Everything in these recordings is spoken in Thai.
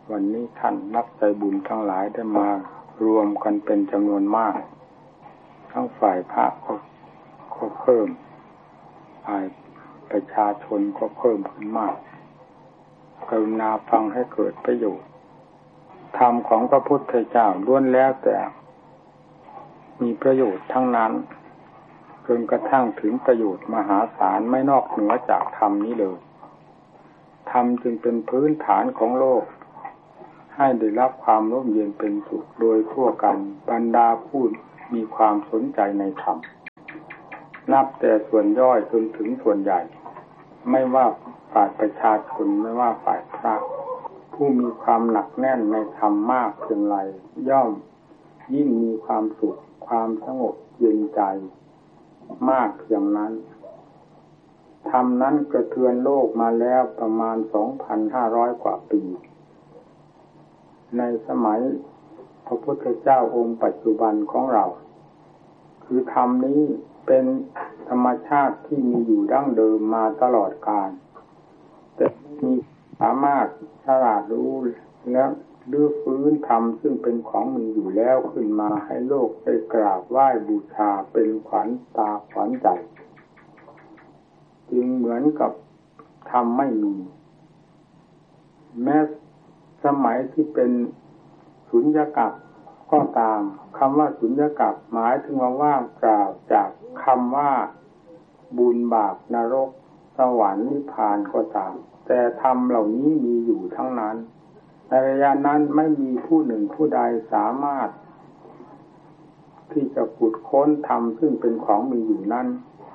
วันนี้ท่านนักใจบุญทั้งหลายได้มารวมกันเป็นจำนวนมากทั้งฝ่ายพระก็เพิ่มฝ่ายประชาชนก็เพิ่มขึ้นมากกรุณาฟังให้เกิดประโยชน์ธรรมของพระพุทธเจ้าล้วนแล้วแต่มีประโยชน์ทั้งนั้นจนกระทั่งถึงประโยชน์มหาศาลไม่นอกเหนือจากธรรมนี้เลยธรรมจึงเป็นพื้นฐานของโลกให้ได้รับความร่มเย็นเป็นสุขโดยทั่วกันบรรดาผู้มีความสนใจในธรรมนับแต่ส่วนย่อยจนถึงส่วนใหญ่ไม่ว่าฝ่ายประชาชนไม่ว่าฝ่ายพระผู้มีความหนักแน่นในธรรมมากเพียงไรย่อมยิ่งมีความสุขความสงบเย็นใจมากเพียงนั้นธรรมนั้นกระเทือนโลกมาแล้วประมาณ 2,500 กว่าปีในสมัยพระพุทธเจ้าองค์ปัจจุบันของเราคือธรรมนี้เป็นธรรมชาติที่มีอยู่ดั้งเดิมมาตลอดกาลแต่ไม่มีสามารถฉลาดรู้และรื้อฟื้นธรรมซึ่งเป็นของมีอยู่แล้วขึ้นมาให้โลกได้กราบไหว้บูชาเป็นขวัญตาขวัญใจจึงเหมือนกับธรรมไม่มีแม้สมัยที่เป็นสุญญากาศก็ตามคำว่าสุญญากาศหมายถึงว่าว่างเปล่าจากคำว่าบุญบาปนรกสวรรค์นิพพานก็ตามแต่ธรรมเหล่านี้มีอยู่ทั้งนั้นในระยะนั้นไม่มีผู้หนึ่งผู้ใดสามารถที่จะขุดค้นธรรมซึ่งเป็นของมีอยู่นั้น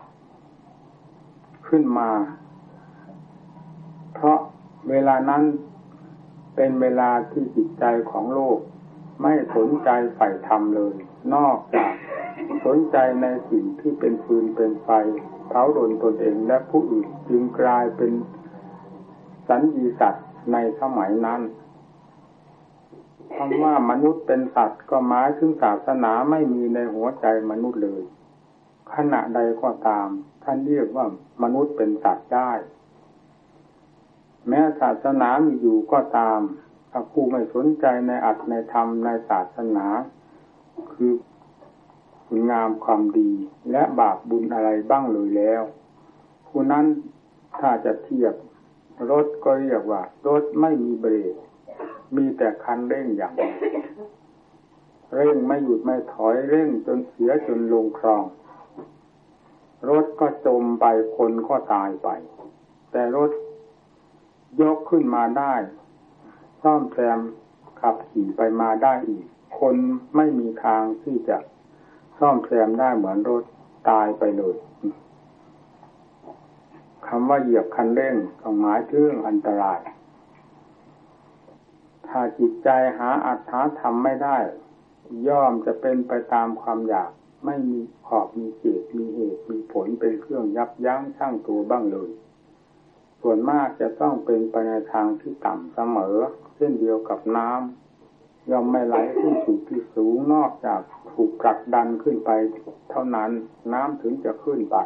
ขึ้นมาเพราะเวลานั้นเป็นเวลาที่จิตใจของโลกไม่สนใจใฝ่ธรรมเลยนอกจากสนใจในสิ่งที่เป็นฟืนเป็นไฟเผารนตนเองและผู้อื่นจึงกลายเป็นสัญญีสัตว์ในสมัยนั้นคำว่ามนุษย์เป็นสัตว์ก็หมายถึงศาสนาไม่มีในหัวใจมนุษย์เลยขณะใดก็ตามท่านเรียกว่ามนุษย์เป็นสัตว์ได้แม้ศาสนามีอยู่ก็ตามถ้าผู้ไม่สนใจในอัตในธรรมในศาสนาคือคุณงามความดีและบาปบุญอะไรบ้างเลยแล้วผู้นั้นถ้าจะเทียบรถก็เรียกว่ารถไม่มีเบรกมีแต่คันเร่งอย่างเดียวเร่งไม่หยุดไม่ถอยเร่งจนเสียจนลงคลองรถก็จมไปคนก็ตายไปแต่รถยกขึ้นมาได้ซ่อมแซมขับขี่ไปมาได้อีกคนไม่มีทางที่จะซ่อมแซมได้เหมือนรถตายไปเลยคำว่าเหยียบคันเร่งก็หมายถึงอันตรายถ้าจิตใจหาอัตถธรรมไม่ได้ย่อมจะเป็นไปตามความอยากไม่มีขอบมีเขตมีเหตุมีผลเป็นเครื่องยับยั้งชั่งตัวบ้างเลยส่วนมากจะต้องเป็นไปในทางที่ต่ำเสมอเช่นเดียวกับน้ำย่อมไม่ไหลขึ้นสู่ที่สูงนอกจากถูกผลักดันขึ้นไปเท่านั้นน้ำถึงจะขึ้นไป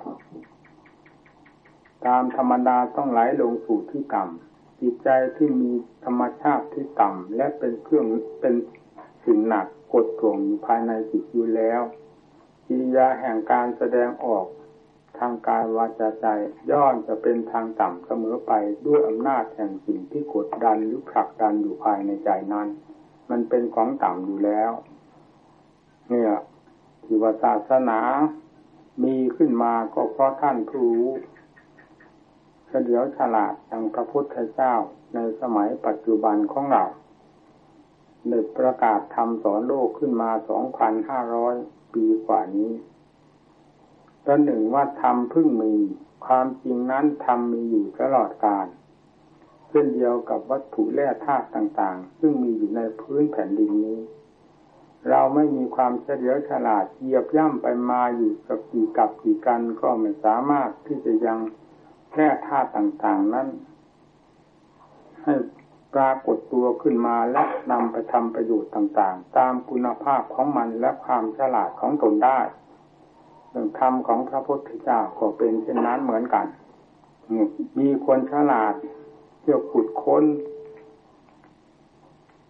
ตามธรรมดาต้องไหลลงสู่ที่ต่ำจิตใจที่มีธรรมชาติที่ต่ำและเป็นเครื่องเป็นสิ่งหนักกดท่วงอยู่ภายในจิตอยู่แล้วกิริยาแห่งการแสดงออกทางกายวาจาใจย่อมจะเป็นทางต่ำเสมอไปด้วยอำนาจแห่งสิ่งที่กดดันหรือผลักดันอยู่ภายในใจนั้นมันเป็นของต่ำอยู่แล้วเนี่ยที่ว่าศาสนามีขึ้นมาก็เพราะท่านผู้รู้เฉลียวฉลาดดังพระพุทธเจ้าในสมัยปัจจุบันของเราได้ประกาศธรรมสอนโลกขึ้นมา 2,500 ปีกว่านี้ประหนึ่งว่าธรรมเพิ่งมีความจริงนั้นธรรมมีอยู่ตลอดกาลเช่นเดียวกับวัตถุแร่ธาตุต่างๆซึ่งมีอยู่ในพื้นแผ่นดินนี้เราไม่มีความเฉลียวฉลาดเหยียบย่ำไปมาอยู่กับกี่กันก็ไม่สามารถที่จะยังแร่ธาตุต่างๆนั้นให้ปรากฏตัวขึ้นมาและนำไปทำประโยชน์ต่างๆตามคุณภาพของมันและความฉลาดของตนได้เรื่องธรรมของพระพุทธเจ้าก็เป็นเช่นนั้นเหมือนกันมีคนฉลาดเที่ยวขุดค้น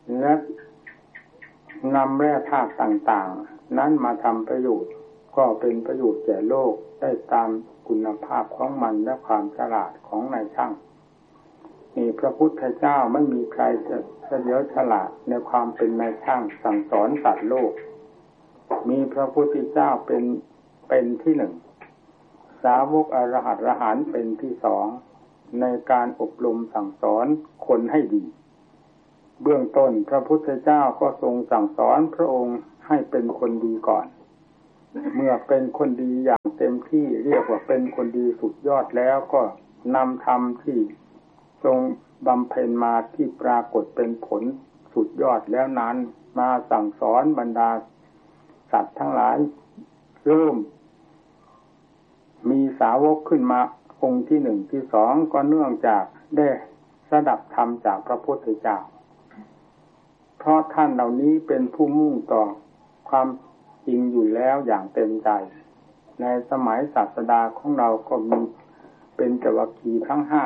และนำแร่ธาตุต่างๆนั้นมาทำประโยชน์ก็เป็นประโยชน์แก่โลกได้ตามคุณภาพของมันและความฉลาดของนายช่างนี่พระพุทธเจ้าไม่มีใครจะเฉลียวฉลาดในความเป็นนายช่างสั่งสอนสัตว์โลกมีพระพุทธเจ้าเป็นที่หนึ่งสาวกอรหัตอรหันต์เป็นที่สองในการอบรมสั่งสอนคนให้ดีเบื้องต้นพระพุทธเจ้าก็ทรงสั่งสอนพระองค์ให้เป็นคนดีก่อนเมื่อเป็นคนดีอย่างเต็มที่เรียกว่าเป็นคนดีสุดยอดแล้วก็นำธรรมที่ทรงบำเพ็ญมาที่ปรากฏเป็นผลสุดยอดแล้วนั้นมาสั่งสอนบรรดาสัตว์ทั้งหลายเริ่มมีสาวกขึ้นมาองค์ที่หนึ่งที่สองก็เนื่องจากได้สดับธรรมจากพระพุทธเจ้าเพราะท่านเหล่านี้เป็นผู้มุ่งต่อความจริงอยู่แล้วอย่างเต็มใจในสมัยศาสดาของเราก็มีเป็นจวัคคีย์ทั้งห้า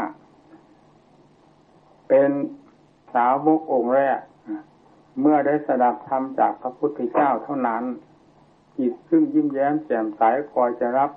เป็นสาวกองค์แรกเมื่อได้สดับธรรมจากพระพุทธเจ้าเท่านั้นจิตซึ่งยิ้มแย้มแจ่มใสคอยจะรับ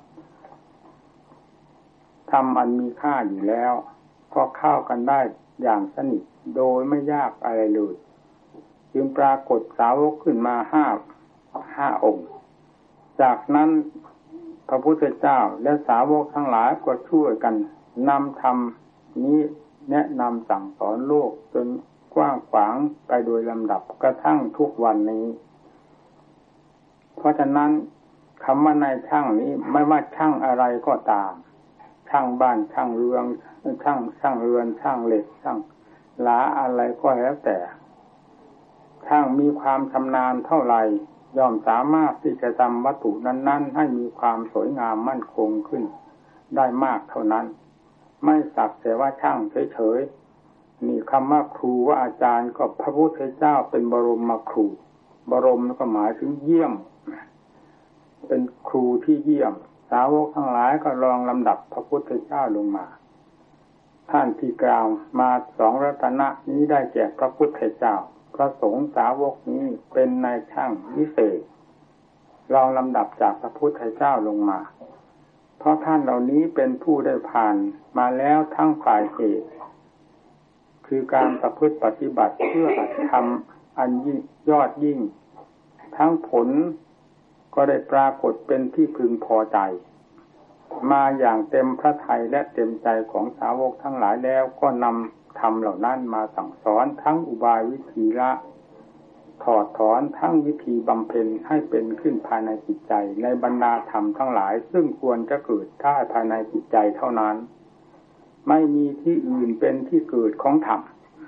ธรรมอันมีค่าอยู่แล้วก็เข้ากันได้อย่างสนิทโดยไม่ยากอะไรเลยจึงปรากฏสาวกขึ้นมาห้าองค์จากนั้นพระพุทธเจ้าและสาวกทั้งหลายก็ช่วยกันนำธรรมนี้แนะนำสั่งสอนโลกจนกว้างขวางไปโดยลำดับกระทั่งทุกวันนี้เพราะฉะนั้นคำว่านายช่างนี้ไม่ว่าช่างอะไรก็ตามช่างบ้านช่างเรือนช่างเรือนช่างเหล็กช่างหลาอะไรก็แล้วแต่ช่างมีความชำนาญเท่าไหร่ย่อมสามารถที่จะทำวัตถุนั้นๆให้มีความสวยงามมั่นคงขึ้นได้มากเท่านั้นไม่สักแต่ว่าช่างเฉยๆนี่คำว่าครูว่าอาจารย์ก็พระพุทธเจ้าเป็นบรมครูบรมก็หมายถึงเยี่ยมเป็นครูที่เยี่ยมสาวกทั้งหลายก็รองลำดับพระพุทธเจ้าลงมาท่านที่กล่าวมาสองรัตนะนี้ได้แก่พระพุทธเจ้าพระสงฆ์สาวกนี้เป็นนายช่างวิเศษรองลำดับจากพระพุทธเจ้าลงมาเพราะท่านเหล่านี้เป็นผู้ได้ผ่านมาแล้วทั้งฝ่ายเหตุคือการประพฤติปฏิบัติเพื่อทำอันยิ่งยอดยิ่งทั้งผลก็ได้ปรากฏเป็นที่พึงพอใจมาอย่างเต็มพระทัยและเต็มใจของสาวกทั้งหลายแล้วก็นำธรรมเหล่านั้นมาสั่งสอนทั้งอุบายวิธีละถอดถอนทั้งวิธีบำเพ็ญให้เป็นขึ้นภายในจิตใจในบรรดาธรรมทั้งหลายซึ่งควรจะเกิดได้ภายในจิตใจเท่านั้นไม่มีที่อื่นเป็นที่เกิดของธรรม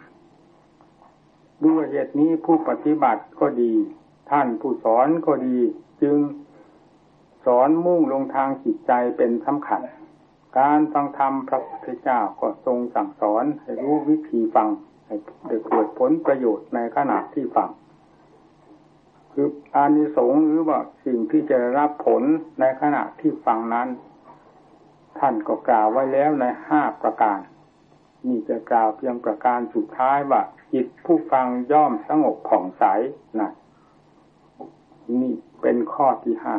ด้วยเหตุนี้ผู้ปฏิบัติก็ดีท่านผู้สอนก็ดีจึงสอนมุ่งลงทางจิตใจเป็นสำคัญการฟังธรรมพระพุทธเจ้าก็ทรงสั่งสอนให้รู้วิธีฟังให้ได้เกิดผลประโยชน์ในขณะที่ฟังคืออานิสงส์หรือว่าสิ่งที่จะรับผลในขณะที่ฟังนั้นท่านก็กล่าวไว้แล้วใน5ประการนี่จะกล่าวเพียงประการสุดท้ายว่าจิตผู้ฟังย่อมสงบผ่องใสนะนี่เป็นข้อที่5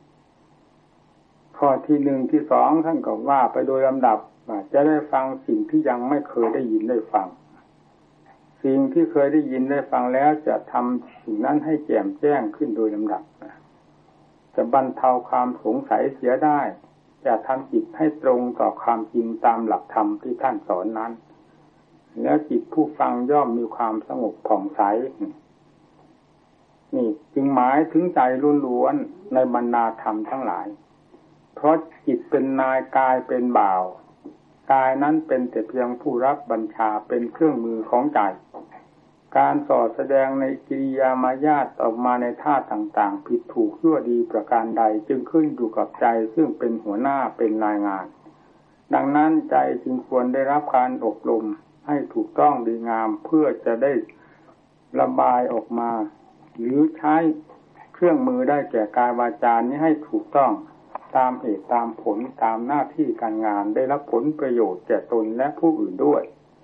ข้อที่1ที่2ท่านก็ว่าไปโดยลำดับว่าจะได้ฟังสิ่งที่ยังไม่เคยได้ยินได้ฟังสิ่งที่เคยได้ยินได้ฟังแล้วจะทำสิ่งนั้นให้แจ่มแจ้งขึ้นโดยลำดับจะบรรเทาความสงสัยเสียได้จะทำจิตให้ตรงต่อความจริงตามหลักธรรมที่ท่านสอนนั้นแล้วจิตผู้ฟังย่อมมีความสงบผ่องใสนี่จึงหมายถึงใจล้วนๆในบรรดาธรรมทั้งหลายเพราะจิตเป็นนายกายเป็นบ่าวกายนั้นเป็นแต่เพียงผู้รับบัญชาเป็นเครื่องมือของใจการสอดแสดงในกิริยามายาทออกมาในท่าต่างๆผิดถูกชั่วดีประการใดจึงขึ้นอยู่กับใจซึ่งเป็นหัวหน้าเป็นนายงานดังนั้นใจจึงควรได้รับการอบรมให้ถูกต้องดีงามเพื่อจะได้ระบายออกมาหรือใช้เครื่องมือได้แก่กายวาจานี้ให้ถูกต้องตามเหตุตามผลตามหน้าที่การงานได้รับผลประโยชน์แก่ตนและผู้อื่นด้วย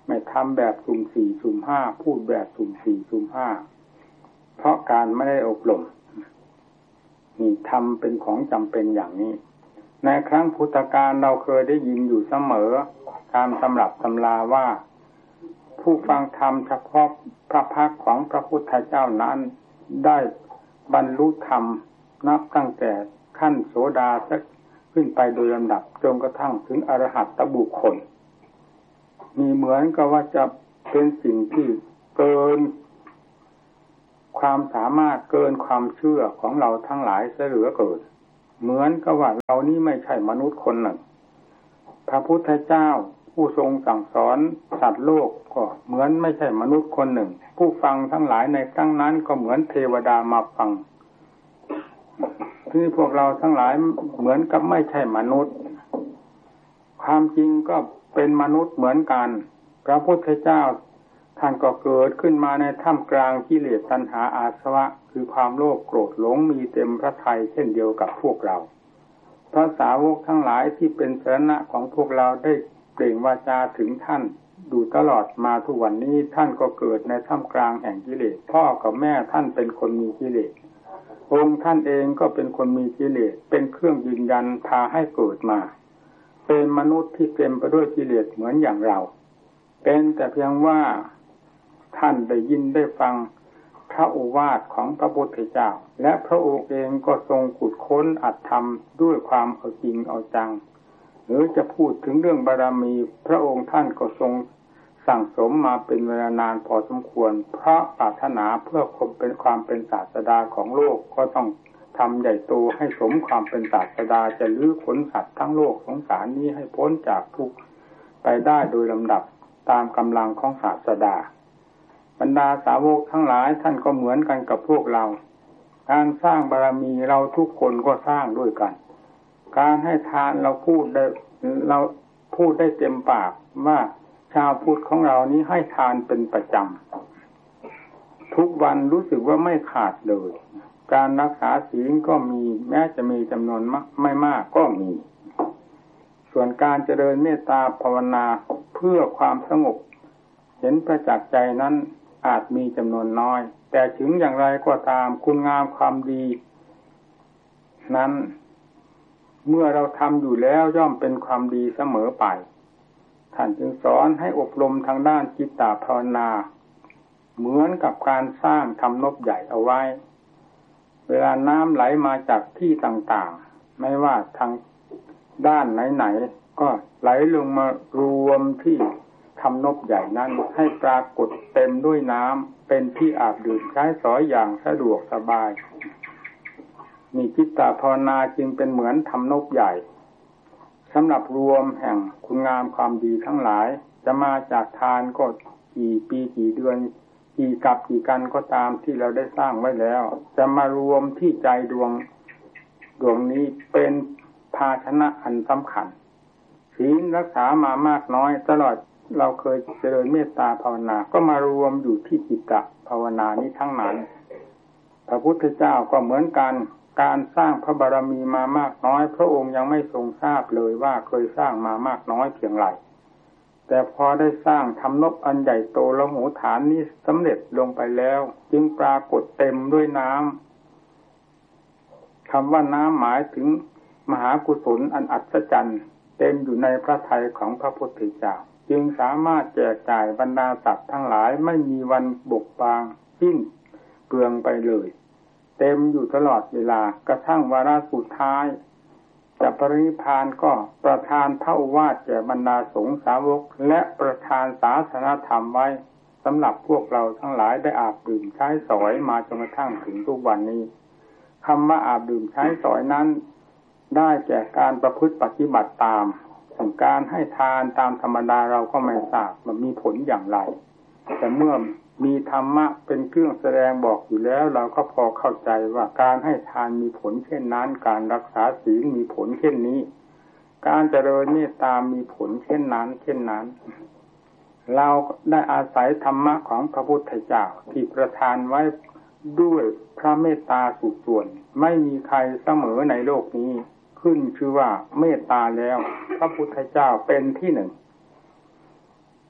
ไม่ทำแบบสุ่มสี่สุ่มห้าพูดแบบสุ่มสี่สุ่มห้าเพราะการไม่ได้อบรมนี่ทำเป็นของจำเป็นอย่างนี้ในครั้งพุทธกาลเราเคยได้ยินอยู่เสมอตามตำรับตำราว่าผู้ฟังธรรมเฉพาะพระพักตร์ของพระพุทธเจ้านั้นได้บรรลุธรรมนับตั้งแต่ขั้นโสดาขึ้นไปโดยลำดับจนกระทั่งถึงอรหัตตบุคคลมีเหมือนกับว่าจะเป็นสิ่งที่เกินความสามารถเกินความเชื่อของเราทั้งหลายเสียเหลือเกินเหมือนกับว่าเรานี่ไม่ใช่มนุษย์คนหนึ่งพระพุทธเจ้าผู้ทรงสั่งสอนสัตว์โลกก็เหมือนไม่ใช่มนุษย์คนหนึ่งผู้ฟังทั้งหลายในครั้งนั้นก็เหมือนเทวดามาฟังที่พวกเราทั้งหลายเหมือนกับไม่ใช่มนุษย์ความจริงก็เป็นมนุษย์เหมือนกันพระพุทธเจ้าท่านก็เกิดขึ้นมาในท่ามกลางกิเลสตัณหาอาสวะคือความโลภโกรธหลงมีเต็มพระทัยเช่นเดียวกับพวกเราพระสาวกทั้งหลายที่เป็นสรณะของพวกเราได้เปล่งวาจาถึงท่านดูตลอดมาทุกวันนี้ท่านก็เกิดในท่ามกลางแห่งกิเลสพ่อกับแม่ท่านเป็นคนมีกิเลสองค์ท่านเองก็เป็นคนมีกิเลสเป็นเครื่องยืนยันพาให้เกิดมาเป็นมนุษย์ที่เต็มไปด้วยกิเลสเหมือนอย่างเราเป็นแต่เพียงว่าท่านได้ยินได้ฟังพระโอวาทของพระพุทธเจ้าและพระองค์เองก็ทรงขุดค้นอัตธรรมด้วยความเอาจริงเอาจังหรือจะพูดถึงเรื่องบารมีพระองค์ท่านก็ทรงสั่งสมมาเป็นเวลานานพอสมควรเพราะปรารถนาเพื่อความเป็นศาสดาของโลกก็ต้องทำใหญ่โตให้สมความเป็นศาสดาจะลื้อขนสัตว์ทั้งโลกสงสารนี้ให้พ้นจากทุกข์ไปได้โดยลำดับตามกำลังของศาสดาบรรดาสาวกทั้งหลายท่านก็เหมือนกันกับพวกเราการสร้างบารมีเราทุกคนก็สร้างด้วยกันการให้ทานเราพูดได้เต็มปากว่าชาวพุทธของเรานี้ให้ทานเป็นประจำทุกวันรู้สึกว่าไม่ขาดเลยการรักษาศีลก็มีแม้จะมีจำนวนไม่มากก็มีส่วนการเจริญเมตตาภาวนาเพื่อความสงบเห็นประจักษ์ใจนั้นอาจมีจำนวนน้อยแต่ถึงอย่างไรก็ตามคุณงามความดีนั้นเมื่อเราทำอยู่แล้วย่อมเป็นความดีเสมอไปท่านจึงสอนให้อบรมทางด้านจิตตภาวนาเหมือนกับการสร้างทำนบใหญ่เอาไว้เวลาน้ำไหลมาจากที่ต่างๆไม่ว่าทางด้านไหนๆก็ไหลลงมารวมที่ทำนบใหญ่นั้นให้ปรากฏเต็มด้วยน้ำเป็นที่อาบดื่มใช้สอยอย่างสะดวกสบายมีจิตตภาวนาจึงเป็นเหมือนทำนบใหญ่สำหรับรวมแห่งคุณงามความดีทั้งหลายจะมาจากทานก็กี่ปีกี่เดือนกี่กับกี่กันก็ตามที่เราได้สร้างไว้แล้วจะมารวมที่ใจดวงนี้เป็นภาชนะอันสำคัญศีลรักษามามากน้อยตลอดเราเคยเจริญเมตตาภาวนาก็มารวมอยู่ที่จิตตภาวนานี้ทั้งนั้นพระพุทธเจ้าก็เหมือนกันการสร้างพระบารมีมามากน้อยพระองค์ยังไม่ทรงทราบเลยว่าเคยสร้างมามากน้อยเพียงไรแต่พอได้สร้างทำนบอันใหญ่โตละหูฐานนี้สำเร็จลงไปแล้วจึงปรากฏเต็มด้วยน้ำคำว่าน้ำหมายถึงมหากุศลอันอัศจรรย์เต็มอยู่ในพระทัยของพระพุทธเจ้าจึงสามารถแจกจ่ายบรรดาสัตว์ทั้งหลายไม่มีวันบกบางสิ้นเปลืองไปเลยเต็มอยู่ตลอดเวลากระทั่งวาระสุดท้ายจะปรินิพพานก็ประทานพระโอวาทแก่บรรดาสงฆ์สาวกและประทานศาสนธรรมไว้สำหรับพวกเราทั้งหลายได้อาบดื่มใช้สอยมาจนกระทั่งถึงทุกวันนี้คำว่าอาบดื่มใช้สอยนั้นได้แก่การประพฤติปฏิบัติตามส่วนการให้ทานตามธรรมดาเราก็ไม่ทราบมันมีผลอย่างไรแต่เมื่อมีธรรมะเป็นเครื่องแสดงบอกอยู่แล้วเราก็พอเข้าใจว่าการให้ทานมีผลเช่นนั้นการรักษาศีลมีผลเช่นนี้การเจริญเมตตามีผลเช่นนั้นเราได้อาศัยธรรมะของพระพุทธเจ้าที่ประทานไว้ด้วยพระเมตตาสุดส่วนไม่มีใครเสมอในโลกนี้ขึ้นชื่อว่าเมตตาแล้วพระพุทธเจ้าเป็นที่หนึ่ง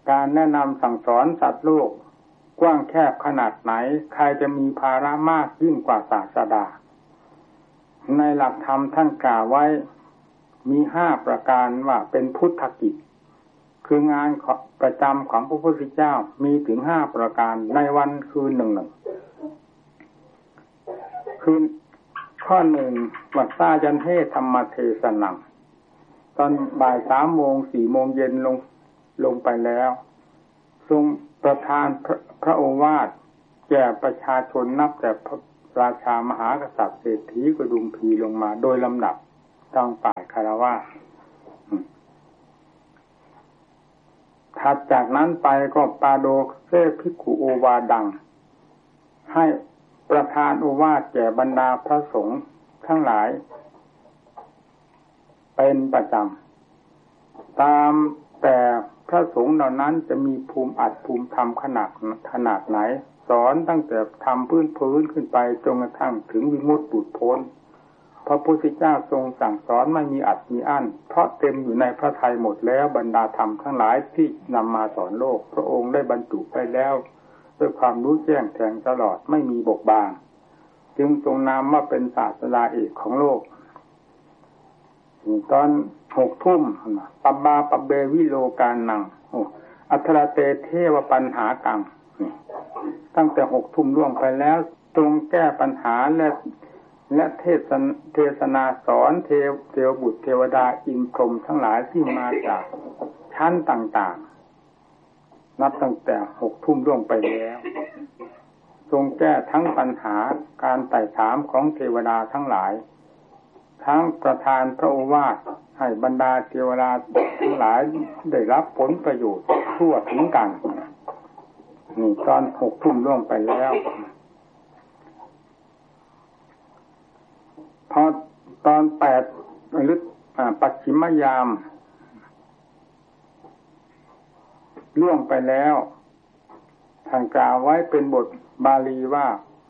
การแนะนำสั่งสอนสัตว์โลกกว้างแคบขนาดไหนใครจะมีภาระมากยิ่งกว่าศาสดาในหลักธรรมท่านกล่าวไว้มี5ประการว่าเป็นพุทธกิจคืองานประจำของพระพุทธเจ้ามีถึง5ประการในวันคืนหนึ่งคือข้อ1วัดสายันเทธรรมเทศนังตอนบ่าย3 โมง 4 โมงเย็นลงไปแล้วทรงประทานพระโอวาทแก่ประชาชนนับแต่พระราชามหากษัตริย์เศรษฐีกระดุมพีลงมาโดยลำดับตั้งฝ่ายคฤหัสถ์ถัดจากนั้นไปก็ปาโดเซภิกขุโอวาดังให้ประทานโอวาทแก่บรรดาพระสงฆ์ทั้งหลายเป็นประจำตามแต่พระสงฆ์เหล่านั้นจะมีภูมิอัดภูมิธรรมขนาดไหนสอนตั้งแต่ทำพื้นขึ้นไปจนกระทั่งถึงวิมุตติหลุดพ้นพระพุทธเจ้าทรงสั่งสอนไม่มีอัดมีอั้นเพราะเต็มอยู่ในพระทัยหมดแล้วบรรดาธรรมทั้งหลายที่นำมาสอนโลกพระองค์ได้บรรจุไปแล้วด้วยความรู้แจ้งแทงตลอดไม่มีบกบางจึงทรงนามว่าเป็นศาสดาเอกของโลกตอน6 ทุ่มปับบาปเบวิโลกานังอัทรเตเทวปัญหากังตั้งแต่6 ทุ่มล่วงไปแล้วตรงแก้ปัญหาและเทศนาสอนเทวบุตรเทวดาอินพรหมทั้งหลายที่มาจากชั้นต่างๆนับตั้งแต่6 ทุ่มล่วงไปแล้วทรงแก้ทั้งปัญหาการไต่ถามของเทวดาทั้งหลายทั้งประทานพระโอวาทให้บรรดาเทวดาทั้งหลายได้รับผลประโยชน์ทั่วถึงกันนี่ตอน6 ทุ่มล่วงไปแล้วพอตอน8หรือปัจฉิมยามล่วงไปแล้วท่านกล่าวไว้เป็นบทบาลีว่า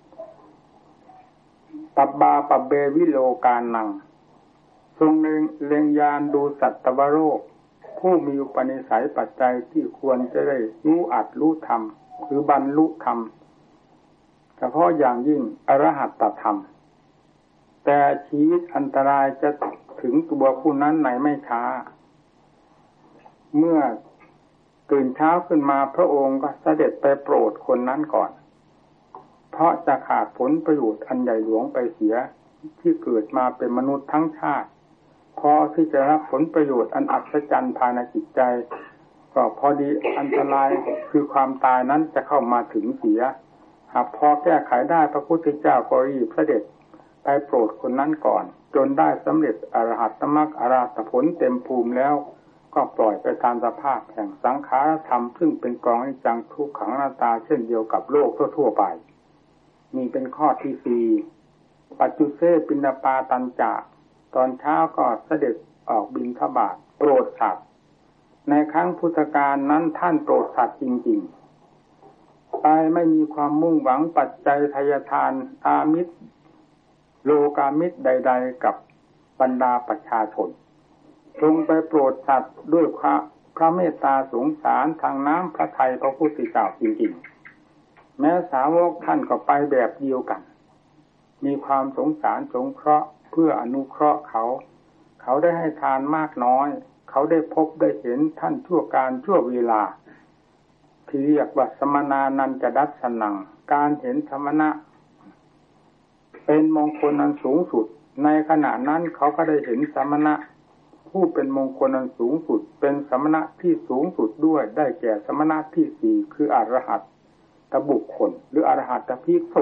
ปับบาปเบวิโลกานังทรงเล็งยานดูสัตวโลกผู้มีอุปนิสัยปัจจัยที่ควรจะได้รู้อัดรู้ธรรมหรือบรรลุธรรมเฉพาะอย่างยิ่งอรหัตตธรรมแต่ชีวิตอันตรายจะถึงตัวผู้นั้นในไม่ช้าเมื่อตื่นเช้าขึ้นมาพระองค์ก็เสด็จไปโปรดคนนั้นก่อนเพราะจะขาดผลประโยชน์อันใหญ่หลวงไปเสียที่เกิดมาเป็นมนุษย์ทั้งชาติพอที่จะรับผลประโยชน์อันอัศจรรย์ภายในจิตใจก็พอดีอันตรายคือความตายนั้นจะเข้ามาถึงเสียหากพอแก้ไขได้พระพุทธเจ้าก็รีบเสด็จไปโปรดคนนั้นก่อนจนได้สำเร็จอรหัตตมรรคอรหัตผลเต็มภูมิแล้วก็ปล่อยไปตามสภาพแห่งสังขารธรรมซึ่งเป็นกองอนิจจังทุกขังอนัตตาเช่นเดียวกับโลกทั่วๆไปนี่เป็นข้อที่4ปัจจุเสปิณปาตัญจะตอนเช้าก็เสด็จออกบิณฑบาตโปรดสัตว์ในครั้งพุทธกาลนั้นท่านโปรดสัตว์จริงๆไปไม่มีความมุ่งหวังปัจจัยทายทานอามิตรโลกามิตรใดๆกับบรรดาประชาชนทรงไปโปรดสัตว์ด้วยพระเมตตาสงสารทางน้ำพระทัยพระพุทธเจ้าจริงๆแม้สาวกท่านก็ไปแบบเดียวกันมีความสงสารสงเคราะห์เพื่ออนุเคราะห์เขาได้ให้ทานมากน้อยเขาได้พบได้เห็นท่านชั่วการชั่วเวลาที่เรียกว่าสมณานันจะดัชนังการเห็นสมณะเป็นมงคลอันสูงสุดในขณะนั้นเขาก็ได้เห็นสมณะผู้เป็นมงคลอันสูงสุดเป็นสมณะที่สูงสุดด้วยได้แก่สมณะที่4คืออรหัตตบุคคลหรืออรหัตตภิกษุ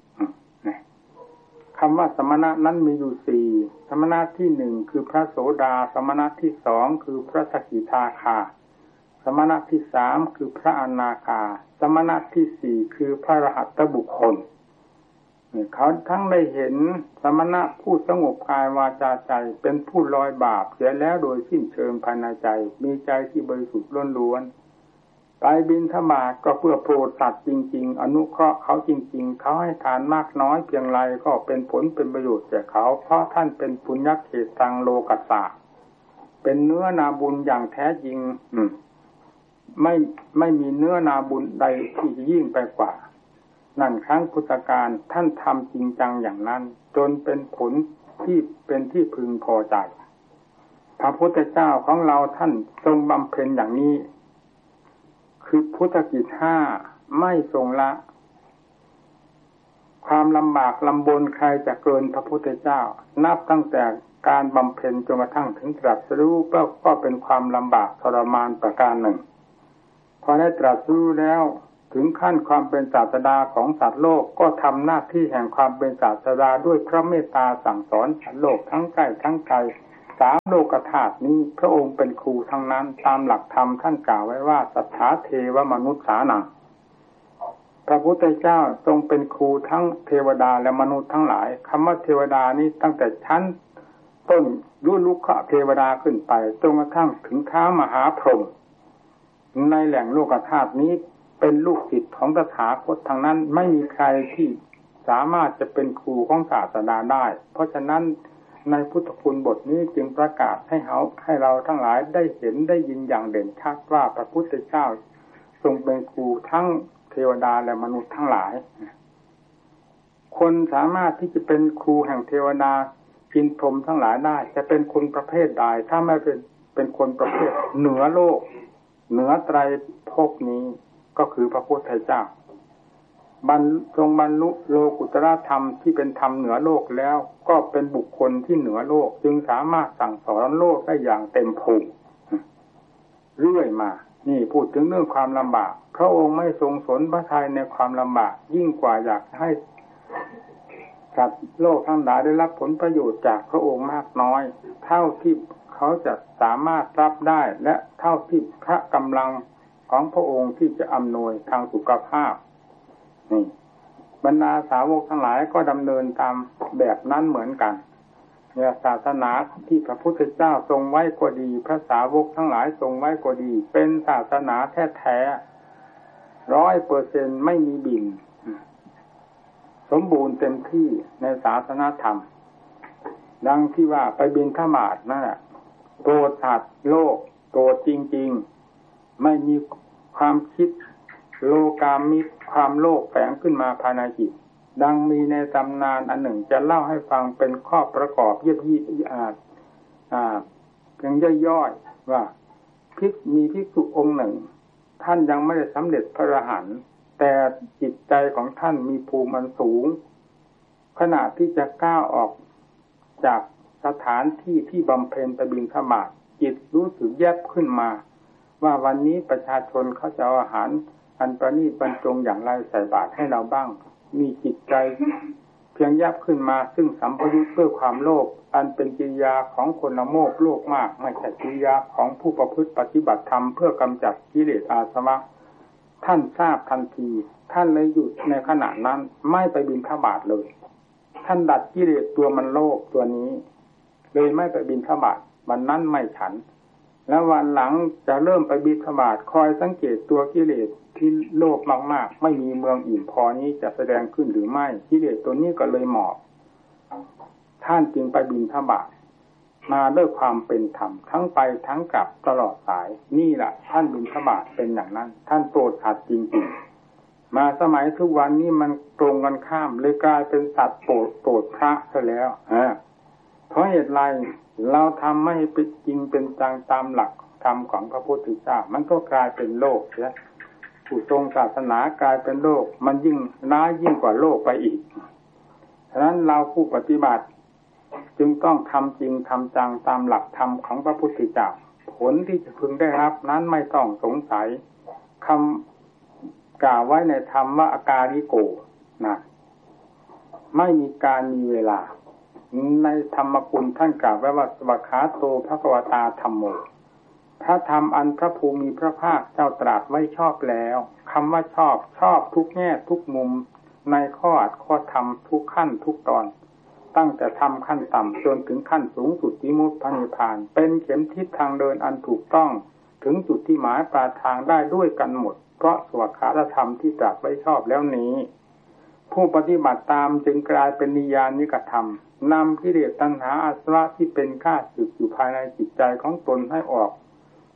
คำว่าสมณะนั้นมีอยู่4สมณะที่1คือพระโสดาสมณะที่2คือพระสกิทาคาสมณะที่3คือพระอนาคาสมณะที่4คือพระอรหัตตบุคคลเขาทั้งได้เห็นสมณะผู้สงบกายวาจาใจเป็นผู้ลอยบาปเสียแล้วโดยสิ้นเชิงภายในใจมีใจที่บริสุทธิ์ล้วนๆไปบิณฑบาตก็เพื่อโปรดสัตว์จริงๆอนุเคราะห์เขาจริงๆเขาให้ทานมากน้อยเพียงไรก็เป็นผลเป็นประโยชน์แก่เขาเพราะท่านเป็นปุญญเขตังโลกัสสะเป็นเนื้อนาบุญอย่างแท้จริงไม่ไม่มีเนื้อนาบุญใดที่ยิ่งไปกว่านั่นครั้งพุทธกาลท่านทำจริงจังอย่างนั้นจนเป็นผลที่เป็นที่พึงพอใจพระพุทธเจ้าของเราท่านทรงบำเพ็ญอย่างนี้คือพุทธกิจ5ไม่ทรงละความลำบากลำบนใครจะเกินพระพุทธเจ้านับตั้งแต่การบำเพ็ญจนกระทั่งถึงตรัสรู้ก็เป็นความลำบากทรมานประการหนึ่งพอได้ตรัสรู้แล้วถึงขั้นความเป็นศาสดาของสัตว์โลกก็ทำหน้าที่แห่งความเป็นศาสดาด้วยพระเมตตาสั่งสอนสัตว์โลกทั้งใกล้ทั้งไกล3 โลกธาตุนี้พระองค์เป็นครูทั้งนั้นตามหลักธรรมท่านกล่าวไว้ว่าสัทธาเทวมนุษย์สานังพระพุทธเจ้าทรงเป็นครูทั้งเทวดาและมนุษย์ทั้งหลายคำว่าเทวดานี้ตั้งแต่ชั้นต้นยุลุขเทวดาขึ้นไปจนกระทั่งถึงท้ามหาพรหมในแหล่งโลกธาตุนี้เป็นลูกศิษย์ของตถาคตทางนั้นไม่มีใครที่สามารถจะเป็นครูของศาสดาได้เพราะฉะนั้นในพุทธคุณบทนี้จึงประกาศให้เราทั้งหลายได้เห็นได้ยินอย่างเด่นชัดว่าพระพุทธเจ้าทรงเป็นครูทั้งเทวดาและมนุษย์ทั้งหลายคนสามารถที่จะเป็นครูแห่งเทวดาอินทร์พรหมทั้งหลายได้จะเป็นคนประเภทใดถ้าไม่เป็นคนประเภทเหนือโลกเหนือไตรภพนี้ก็คือพระพุทธเจ้าทรงบรรลุโลกุตตรธรรมที่เป็นธรรมเหนือโลกแล้วก็เป็นบุคคลที่เหนือโลกจึงสามารถสั่งสอนโลกได้อย่างเต็มภูมิเรื่อยมานี่พูดถึงเรื่องความลำบากพระองค์ไม่ทรงสนพระทัยในความลำบากยิ่งกว่าอยากให้สัตว์โลกทั้งหลายได้รับผลประโยชน์จากพระองค์มากน้อยเท่าที่เขาจะสามารถรับได้และเท่าที่พระกำลังของพระองค์ที่จะอำนวยทางสุขภาพนี่บรรดาสาวกทั้งหลายก็ดำเนินตามแบบนั้นเหมือนกันเนี่ยศาสนาที่พระพุทธเจ้าทรงไว้ก็ดีพระสาวกทั้งหลายทรงไว้ก็ดีเป็นศาสนาแท้ๆ 100% ไม่มีบิ่นสมบูรณ์เต็มที่ในศาสนาธรรมดังที่ว่าไปบิณฑบาตนั่นแหละโปรดสัตว์โลกโปรดจริงๆไม่มีความคิดโลกามิตรความโลภแฝงขึ้นมาภายในจิตดังมีในตำนานอันหนึ่งจะเล่าให้ฟังเป็นข้อประกอบเยียบเพียงย่อยๆว่ามีภิกษุองค์หนึ่งท่านยังไม่ได้สำเร็จพระอรหันต์แต่จิตใจของท่านมีภูมิมันสูงขณะที่จะก้าวออกจากสถานที่ที่บำเพ็ญไปบิณฑบาตจิตรู้สึกแยบขึ้นมาว่าวันนี้ประชาชนเขาจะเอาอาหารอันประณีตบรรจงอย่างไรใส่บาตรให้เราบ้างมีจิตใจเพียงแยบขึ้นมาซึ่งสัมปยุตด้วยความโลภอันเป็นกิริยาของคนละโมบโลภมากไม่ใช่กิริยาของผู้ประพฤติปฏิบัติธรรมเพื่อกำจัดกิเลสอาสวะท่านทราบทันทีท่านเลยหยุดในขณะนั้นไม่ไปบิณฑบาตเลยท่านดัดกิเลสตัวมันโลภตัวนี้เลยไม่ไปบิณฑบาตวันนั้นไม่ฉันแล้ววันหลังจะเริ่มไปบิณฑบาตคอยสังเกตตัวกิเลสที่โลภมากๆไม่มีเมืองอิ่มพอนี้จะแสดงขึ้นหรือไม่กิเลสตัวนี้ก็เลยหมอบท่านจึงไปบิณฑบาตมาด้วยความเป็นธรรมทั้งไปทั้งกลับตลอดสายนี่แหละท่านบิณฑบาตเป็นอย่างนั้นท่านโปรดสัตว์จริงๆมาสมัยทุกวันนี้มันตรงกันข้ามเลยกลายเป็นสัตว์โปรดพระซะแล้วเพราะเหตุไรเราทำไม่เป็นจริงเป็นจังตามหลักธรรมของพระพุทธเจ้ามันก็กลายเป็นโลกเสียผู้ทรงศาสนากลายเป็นโลกมันยิ่งร้ายยิ่งกว่าโลกไปอีกฉะนั้นเราผู้ปฏิบัติจึงต้องทำจริงทำจังตามหลักธรรมของพระพุทธเจ้าผลที่จะพึงได้รับนั้นไม่ต้องสงสัยคำกล่าวไว้ในธรรมว่าอาการิโกนะไม่มีการมีเวลาในธรรมกุลท่านกล่าวไว้ว่าสวากขาโตภควตาธัมโมพระธรรมอันพระภูมิพระภาคเจ้าตรัสไว้ชอบแล้วคำว่าชอบทุกแง่ทุกมุมในข้ออัดข้อธรรมทุกขั้นทุกตอนตั้งแต่ธรรมขั้นต่ำจนถึงขั้นสูงสุดวิมุตติพระนิพพานเป็นเข็มทิศทางเดินอันถูกต้องถึงจุดที่หมายปลายทางได้ด้วยกันหมดเพราะสวากขาธรรมที่ตรัสไว้ชอบแล้วนี้ผู้ปฏิบัติตามจึงกลายเป็นนิยานิกธรรมนำกิเลสตัณหาอาสวะที่เป็นข้าศึกอยู่ภายในจิตใจของตนให้ออก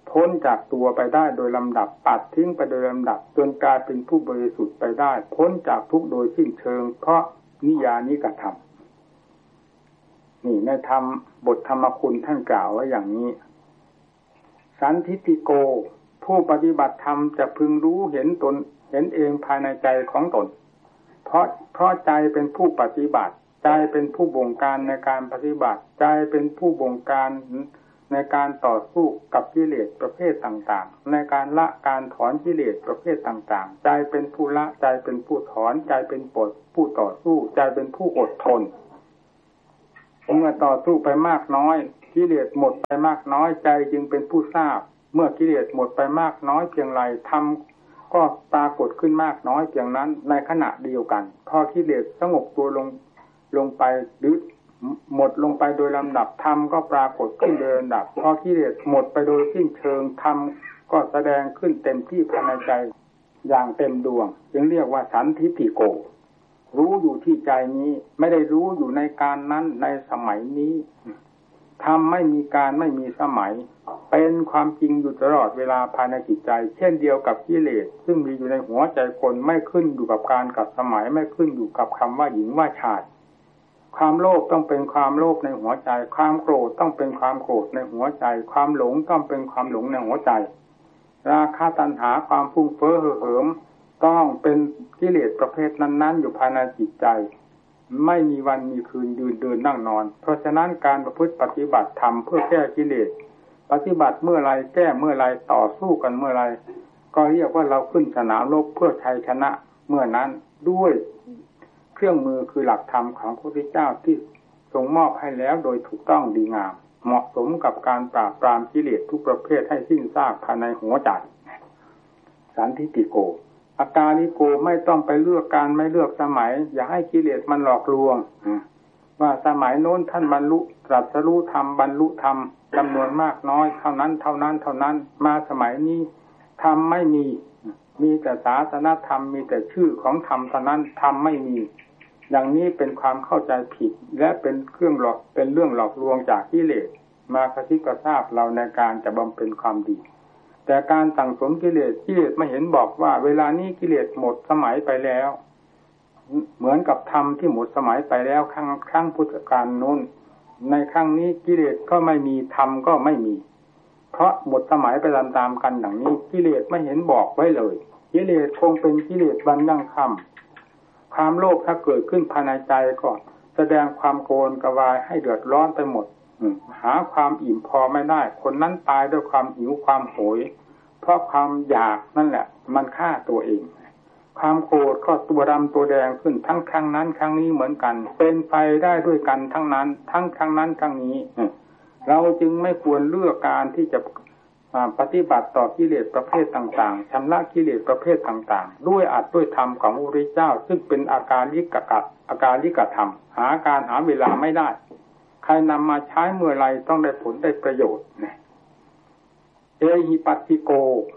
พ้นจากตัวไปได้โดยลำดับปัดทิ้งไปโดยลำดับจนกลายเป็นผู้บริสุทธิ์ไปได้พ้นจากทุกข์โดยสิ้นเชิงเพราะนิยานิกธรรมนี่ในธรรมบทธรรมคุณท่านกล่าวไว้อย่างนี้สันทิฏฐิโกผู้ปฏิบัติธรรมจะพึงรู้เห็นตนเห็นเองภายในใจของตนเพราะใจเป็นผู้ปฏิบัติใจเป็นผู้บงการในการปฏิบัติใจเป็นผู้บงการในการต่อสู้กับกิเลสประเภทต่างๆในการละการถอนกิเลสประเภทต่างๆใจเป็นผู้ละใจเป็นผู้ถอนใจเป็นผู้ต่อสู้ใจเป็นผู้อดทนเมื่อต่อสู้ไปมากน้อยกิเลสหมดไปมากน้อยใจจึงเป็นผู้ทราบเมื่อกิเลสหมดไปมากน้อยเพียงไรธรรมก็ปรากฏขึ้นมากน้อยเพียงนั้นในขณะเดียวกันพอกิเลสสงบตัวลงไปหรือหมดลงไปโดยลำดับธรรมก็ปรากฏขึ้นโดยลำดับพอกิเลสหมดไปโดยสิ้นเชิงธรรมก็แสดงขึ้นเต็มที่ภายในใจอย่างเต็มดวงจึงเรียกว่าสันทิฏฐิโกรู้อยู่ที่ใจนี้ไม่ได้รู้อยู่ในการนั้นในสมัยนี้ธรรมไม่มีการไม่มีสมัยเป็นความจริงอยู่ตลอดเวลาภายในจิตใจเช่นเดียวกับกิเลสซึ่งมีอยู่ในหัวใจคนไม่ขึ้นอยู่กับการกับสมัยไม่ขึ้นอยู่กับคำว่าหญิงว่าชายความโลภต้องเป็นความโลภในหัวใจความโกรธต้องเป็นความโกรธในหัวใจความหลงต้องเป็นความหลงในหัวใจราคะตัณหาความฟุ้งเฟ้อเห่อเหิมต้องเป็นกิเลสประเภทนั้นๆอยู่ภายในจิตใจไม่มีวันมีคืนยืนเดินนั่งนอนเพราะฉะนั้นการประพฤติปฏิบัติธรรมเพื่อแก้กิเลสปฏิบัติเมื่อไรแก้เมื่อไรต่อสู้กันเมื่อไรก็เรียกว่าเราขึ้นสนามรบเพื่อชัยชนะเมื่อนั้นด้วยเครื่องมือคือหลักธรรมของพระพุทธเจ้าที่ทรงมอบให้แล้วโดยถูกต้องดีงามเหมาะสมกับการปราบปรามกิเลสทุกประเภทให้สิ้นซากภายในหัวใจสันทิฏฐิโกอาการลิโกไม่ต้องไปเลือกการไม่เลือกสมัยอย่าให้กิเลสมันหลอกลวงว่าสมัยโน้นท่านบรรลุตรัสรู้ธรรมบรรลุธรรมจำนวนมากน้อยเท่านั้นมาสมัยนี้ธรรมไม่มีแต่ศาสนธรรมมีแต่ชื่อของธรรมเท่านั้นธรรมไม่มีอย่างนี้เป็นความเข้าใจผิดและเป็นเรื่องหลอกลวงจากกิเลสมากระซิบกระซาบเราในการจะบำเพ็ญความดีแต่การสั่งสมกิเลสไม่เห็นบอกว่าเวลานี้กิเลสหมดสมัยไปแล้วเหมือนกับธรรมที่หมดสมัยไปแล้วครั้งพุทธกาลนู้นในครั้งนี้กิเลสก็ไม่มีธรรมก็ไม่มีเพราะหมดสมัยไปตามๆกันอย่างนี้กิเลสไม่เห็นบอกไว้เลยกิเลสคงเป็นกิเลสวันยั่งค่ำความโลภถ้าเกิดขึ้นภายในใจก็แสดงความโกรธกวายให้เดือดร้อนไปหมดหาความอิ่มพอไม่ได้คนนั้นตายด้วยความหิวความโหยเพราะความอยากนั่นแหละมันฆ่าตัวเองความโกรธก็ตัวดำตัวแดงขึ้นทั้งครั้งนั้นครั้งนี้เหมือนกันเป็นไปได้ด้วยกันทั้งนั้นทั้งครั้งนั้นครั้งนี้เราจึงไม่ควรเลือกการที่จะปฏิบัติต่อกิเลสประเภทต่างๆชำระกิเลสประเภทต่างๆด้วยอัดด้วยธรรมของพระพุทธเจ้าซึ่งเป็นอาการลิกธรรมหาเวลาไม่ได้ใครนำมาใช้เมื่อไรต้องได้ผลได้ประโยชน์เอหิปัสสิโก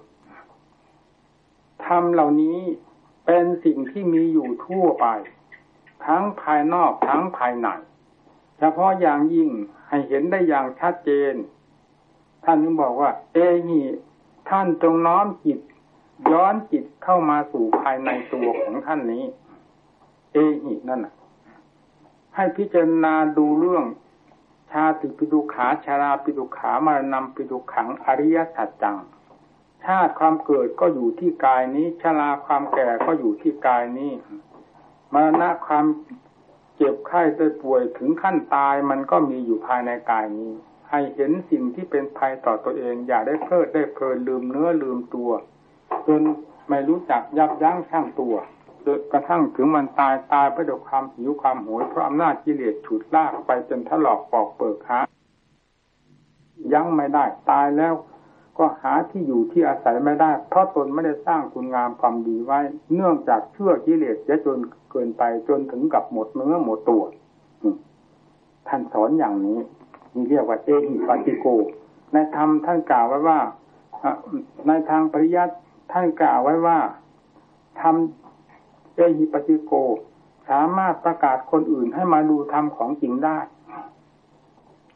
ธรรมเหล่านี้เป็นสิ่งที่มีอยู่ทั่วไปทั้งภายนอกทั้งภายในเฉพาะอย่างยิ่งให้เห็นได้อย่างชัดเจนท่านบอกว่าเอหิท่านจงน้อมจิตย้อนจิตเข้ามาสู่ภายในตัวของท่านนี้เอหินั่นน่ะให้พิจารณาดูเรื่องชาติปิทุกขาชาราปิทุกขามรณะปิทุกขังอริยสัจจังชาติความเกิดก็อยู่ที่กายนี้ชราความแก่ก็อยู่ที่กายนี้มรณะความเจ็บไข้ได้ป่วยถึงขั้นตายมันก็มีอยู่ภายในกายนี้ให้เห็นสิ่งที่เป็นภัยต่อตัวเองอย่าได้เพลิดได้เพลินลืมเนื้อลืมตัวจนไม่รู้จักยับยั้งชั่งตัวจนกระทั่งถึงมันตายไปด้วยความหิวความโหยเพราะอำนาจกิเลสฉุดลากไปจนถลอกปอกเปิกหายั้งไม่ได้ตายแล้วก็หาที่อยู่ที่อาศัยไม่ได้เพราะตนไม่ได้สร้างคุณงามความดีไว้เนื่องจากเชื่อกิเลสเสียจนเกินไปจนถึงกับหมดเนื้อหมดตัวท่านสอนอย่างนี้นี่เรียกว่าเอหิปัสสิโกในธรรมท่านกล่าวไว้ว่าในทางปริยัติท่านกล่าวไว้ว่าธรรมเอหิปัสสิโกสามารถประกาศคนอื่นให้มาดูธรรมของจริงได้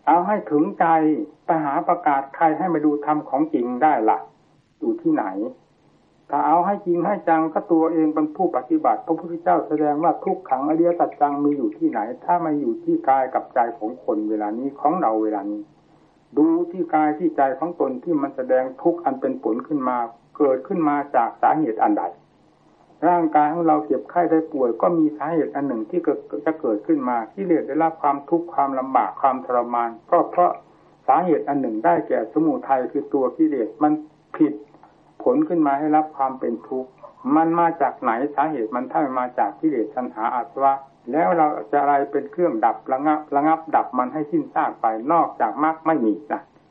เอาให้ถึงใจไปหาประกาศใครให้มาดูธรรมของจริงได้ล่ะอยู่ที่ไหนถ้าเอาให้จริงให้จังก็ตัวเองเป็นผู้ปฏิบัติพระพุทธเจ้าแสดงว่าทุกขังอริยสัจจังมีอยู่ที่ไหนถ้ามาอยู่ที่กายกับใจของคนเวลานี้ของเราเวลานี้ดูที่กายที่ใจของตนที่มันแสดงทุกข์อันเป็นผลขึ้นมาเกิดขึ้นมาจากสาเหตุอันใดร่างกายของเราเจ็บไข้ได้ป่วยก็มีสาเหตุอันหนึ่งที่จะเกิดขึ้นมากิเลสได้รับความทุกข์ความลำบากความทรมานก็เพราะสาเหตุอันหนึ่งได้แก่สมุทัยคือตัวกิเลสมันผิดผลขึ้นมาให้รับความเป็นทุกข์มันมาจากไหนสาเหตุมันถ้ามันมาจากกิเลสตัณหาอาสวะแล้วเราจะอะไรเป็นเครื่องดับระงับดับมันให้สิ้นซากไปนอกจากมรรคไม่มีนะ